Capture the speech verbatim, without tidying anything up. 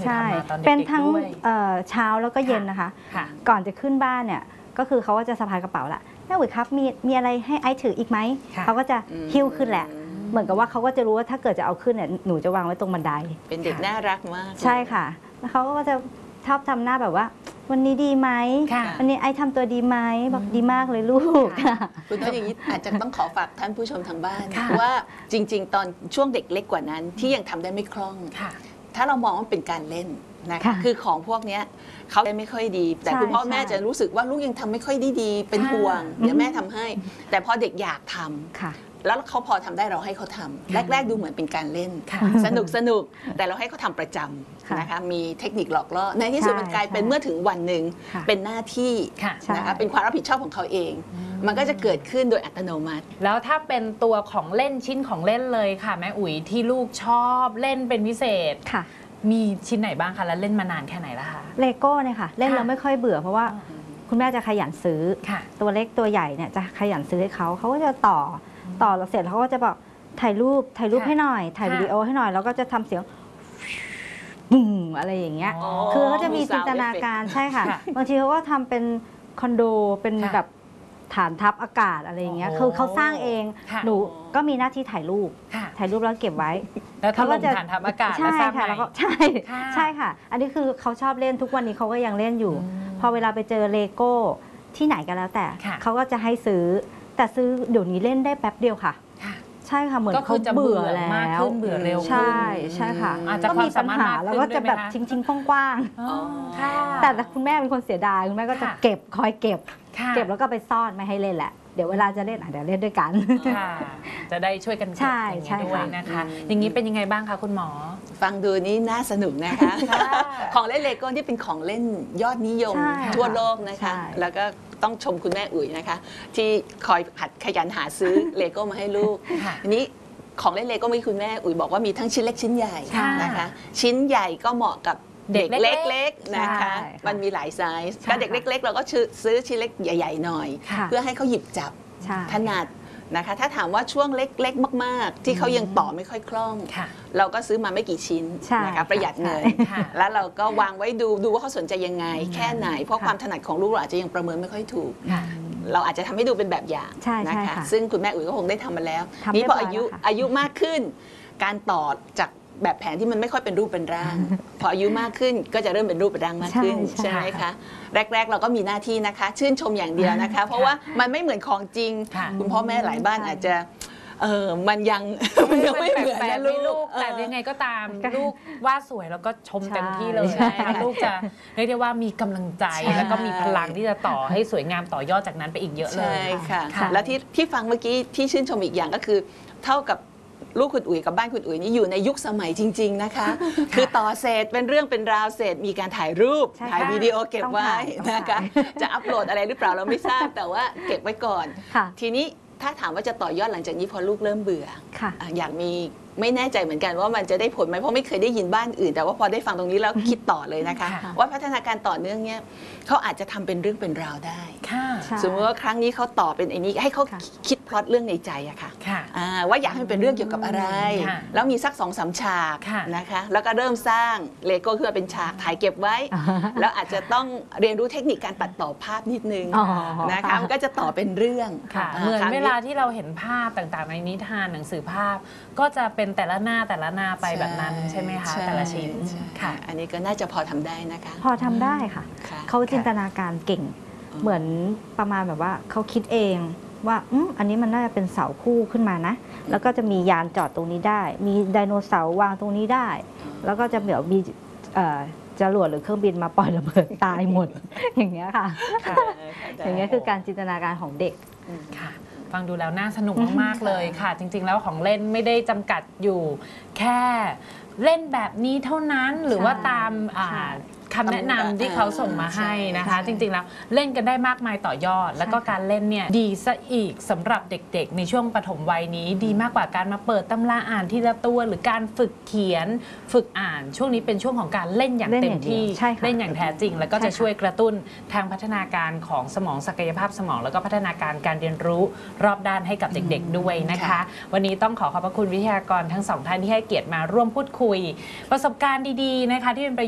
ทำมาตอนเด็กๆด้วยเป็นทั้งเช้าแล้วก็เย็นนะคะก่อนจะขึ้นบ้านเนี่ยก็คือเขาก็จะสะพายกระเป๋าละแม่อุ๋ยครับมีมีอะไรให้ไอซ์ถืออีกไหมเขาก็จะหิ้วขึ้นแหละเหมือนกับว่าเขาก็จะรู้ว่าถ้าเกิดจะเอาขึ้นเนี่ยหนูจะวางไว้ตรงบันไดเป็นเด็กน่ารักมากใช่ค่ะแล้วเขาก็จะชอบทำหน้าแบบว่าวันนี้ดีไหมวันนี้ไอซ์ทำตัวดีไหมบอกดีมากเลยลูกคุณต้องอย่างนี้อาจจะต้องขอฝากท่านผู้ชมทางบ้านว่าจริงๆตอนช่วงเด็กเล็กกว่านั้นที่ยังทำได้ไม่คล่องถ้าเรามองว่าเป็นการเล่นนะคะคือของพวกนี้เขาได้ไม่ค่อยดีแต่คุณพ่อแม่จะรู้สึกว่าลูกยังทำไม่ค่อยดีดีเป็นห่วงเดี๋ยวแม่ทำให้แต่พอเด็กอยากทำแล้วเขาพอทำได้เราให้เขาทำแรกๆดูเหมือนเป็นการเล่นสนุกสนุกแต่เราให้เขาทำประจำนะคะมีเทคนิคหลอกล่อในที่สุดมันกลายเป็นเมื่อถึงวันหนึ่งเป็นหน้าที่นะคะเป็นความรับผิดชอบของเขาเองมันก็จะเกิดขึ้นโดยอัตโนมัติแล้วถ้าเป็นตัวของเล่นชิ้นของเล่นเลยค่ะแม่อุ๋ยที่ลูกชอบเล่นเป็นพิเศษค่ะมีชิ้นไหนบ้างคะแล้วเล่นมานานแค่ไหนแล้วคะเลโก้เนี่ยค่ะเล่นแล้วไม่ค่อยเบื่อเพราะว่าคุณแม่จะขยันซื้อตัวเล็กตัวใหญ่เนี่ยจะขยันซื้อให้เขาเขาก็จะต่อต่อแล้วเสร็จเขาก็จะบอกถ่ายรูปถ่ายรูปให้หน่อยถ่ายวิดีโอให้หน่อยแล้วก็จะทำเสียงบุ้งอะไรอย่างเงี้ยคือเขาจะมีจินตนาการใช่ค่ะบางทีเขาก็ทำเป็นคอนโดเป็นแบบฐานทัพอากาศอะไรอย่างเงี้ยคือเขาสร้างเองหนูก็มีหน้าที่ถ่ายรูปถ่ายรูปแล้วเก็บไว้แล้วเขาก็จะฐานทัพอากาศใช่ค่ะแล้วก็ใช่ใช่ค่ะอันนี้คือเขาชอบเล่นทุกวันนี้เขาก็ยังเล่นอยู่พอเวลาไปเจอเลโก้ที่ไหนก็แล้วแต่เขาก็จะให้ซื้อแต่ซื้อเดี๋ยวนี้เล่นได้แป๊บเดียวค่ะใช่ค่ะเหมือนเขาเบื่อแล้วเบื่อเร็วใช่ใช่ค่ะก็มีปัญหาแล้วก็จะแบบทิ้งๆกว้างๆแต่คุณแม่เป็นคนเสียดายคุณแม่ก็จะเก็บคอยเก็บเก็บแล้วก็ไปซ่อนไม่ให้เล่นแหละเดี๋ยวเวลาจะเล่นเดี๋ยวเล่นด้วยกันจะได้ช่วยกันเก็บอย่างนี้ด้วยนะคะอย่างนี้เป็นยังไงบ้างคะคุณหมอฟังดูนี้น่าสนุกนะคะของเล่นเลโก้ที่เป็นของเล่นยอดนิยมทั่วโลกนะคะแล้วก็ต้องชมคุณแม่อุ๋ยนะคะที่คอยหัดขยันหาซื้อเลโก้มาให้ลูกอันนี้ของเล่นเลโก้มีคุณแม่อุ๋ยบอกว่ามีทั้งชิ้นเล็กชิ้นใหญ่นะคะชิ้นใหญ่ก็เหมาะกับเด็กเล็กๆนะคะมันมีหลายไซส์ถ้าเด็กเล็กๆเราก็ซื้อชิ้นเล็กใหญ่ๆหน่อยเพื่อให้เขาหยิบจับถนัดนะคะถ้าถามว่าช่วงเล็กๆมากๆที่เขายังต่อไม่ค่อยคล่องเราก็ซื้อมาไม่กี่ชิ้นนะคะประหยัดเงินแล้วเราก็วางไว้ดูดูว่าเขาสนใจยังไงแค่ไหนเพราะความถนัดของลูกเราอาจจะยังประเมินไม่ค่อยถูกเราอาจจะทำให้ดูเป็นแบบอย่างนะคะซึ่งคุณแม่อุ๋ยก็คงได้ทำมาแล้วนี่พออายุอายุมากขึ้นการต่อจากแบบแผนที่มันไม่ค่อยเป็นรูปเป็นร่างพออายุมากขึ้นก็จะเริ่มเป็นรูปเป็นร่างมากขึ้นใช่ไหมคะแรกๆเราก็มีหน้าที่นะคะชื่นชมอย่างเดียวนะคะเพราะว่ามันไม่เหมือนของจริงคุณพ่อแม่หลายบ้านอาจจะเออมันยังมันยังไม่เหมือนนะลูกแต่ยังไงก็ตามลูกว่าสวยแล้วก็ชมเต็มที่เลยลูกจะเรียกได้ว่ามีกำลังใจแล้วก็มีพลังที่จะต่อให้สวยงามต่อยอดจากนั้นไปอีกเยอะเลยใช่ค่ะแล้วที่ที่ฟังเมื่อกี้ที่ชื่นชมอีกอย่างก็คือเท่ากับลูกคุณอุ๋ยกับบ้านคุณอุ๋ยนี่อยู่ในยุคสมัยจริงๆนะคะคือต่อเสร็จเป็นเรื่องเป็นราวเสร็จมีการถ่ายรูปถ่ายวิดีโอเก็บไว้นะคะจะอัปโหลดอะไรหรือเปล่าเราไม่ทราบแต่ว่าเก็บไว้ก่อนทีนี้ถ้าถามว่าจะต่อยอดหลังจากนี้พอลูกเริ่มเบื่ออยากมีไม่แน่ใจเหมือนกันว่ามันจะได้ผลไหมเพราะไม่เคยได้ยินบ้านอื่นแต่ว่าพอได้ฟังตรงนี้แล้วคิดต่อเลยนะคะว่าพัฒนาการต่อเนื่องเนี่ยเขาอาจจะทำเป็นเรื่องเป็นราวได้สมมติว่าครั้งนี้เขาต่อเป็นไอ้นี้ให้เขาคิดพล็อตเรื่องในใจอะค่ะว่าอยากให้มันเป็นเรื่องเกี่ยวกับอะไรแล้วมีสักสองสามฉากนะคะแล้วก็เริ่มสร้างเลโก้ขึ้นมาเป็นฉากถ่ายเก็บไว้แล้วอาจจะต้องเรียนรู้เทคนิคการตัดต่อภาพนิดนึงนะคะมันก็จะต่อเป็นเรื่องเหมือนเวลาที่เราเห็นภาพต่างๆในนิทานหนังสือภาพก็จะเป็นแต่ละหน้าแต่ละหน้าไปแบบนั้นใช่ไหมคะแต่ละชิ้นค่ะอันนี้ก็น่าจะพอทำได้นะคะพอทำได้ค่ะเขาจินตนาการเก่งเหมือนประมาณแบบว่าเขาคิดเองว่าอืมอันนี้มันน่าจะเป็นเสาคู่ขึ้นมานะแล้วก็จะมียานจอดตรงนี้ได้มีไดโนเสาร์วางตรงนี้ได้แล้วก็จะแบบมีจรวดหรือเครื่องบินมาปล่อยระเบิดตายหมดอย่างเงี้ยค่ะอย่างเงี้ยคือการจินตนาการของเด็กค่ะฟังดูแล้วน่าสนุกมากๆเลยค่ะจริงๆแล้วของเล่นไม่ได้จำกัดอยู่แค่เล่นแบบนี้เท่านั้นหรือว่าตามคำแนะนำที่เขาส่งมาให้นะคะจริงๆแล้วเล่นกันได้มากมายต่อยอดแล้วก็การเล่นเนี่ยดีซะอีกสำหรับเด็กๆในช่วงปฐมวัยนี้ดีมากกว่าการมาเปิดตำราอ่านทีละตัวหรือการฝึกเขียนฝึกอ่านช่วงนี้เป็นช่วงของการเล่นอย่างเต็มที่เล่นอย่างแท้จริงแล้วก็จะช่วยกระตุ้นทางพัฒนาการของสมองศักยภาพสมองแล้วก็พัฒนาการการเรียนรู้รอบด้านให้กับเด็กๆด้วยนะคะวันนี้ต้องขอขอบพระคุณวิทยากรทั้งสองท่านที่ให้เกียรติมาร่วมพูดคุยประสบการณ์ดีๆนะคะที่เป็นประโยชน์